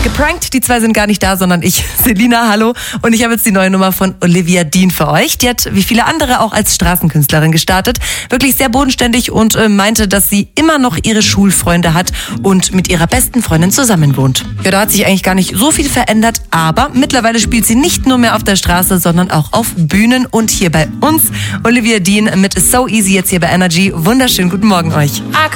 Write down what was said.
Geprankt, die zwei sind gar nicht da, sondern ich, Selina, hallo. Und ich habe jetzt die neue Nummer von Olivia Dean für euch. Die hat, wie viele andere, auch als Straßenkünstlerin gestartet. Wirklich sehr bodenständig und meinte, dass sie immer noch ihre Schulfreunde hat und mit ihrer besten Freundin zusammen wohnt. Ja, da hat sich eigentlich gar nicht so viel verändert, aber mittlerweile spielt sie nicht nur mehr auf der Straße, sondern auch auf Bühnen und hier bei uns. Olivia Dean mit So Easy jetzt hier bei Energy. Wunderschönen guten Morgen euch.